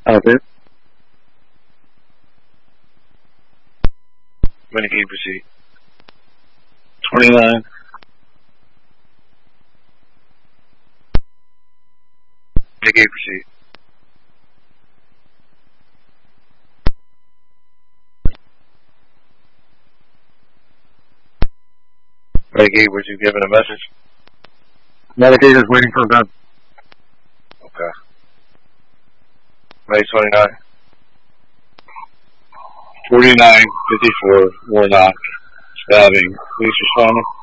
Okay. Renegade proceed. 29. Renegade proceed. Renegade, was you given a message? Renegade is waiting for a gun. Okay. May 29. 49, 54, Warlock, stabbing. Police responding.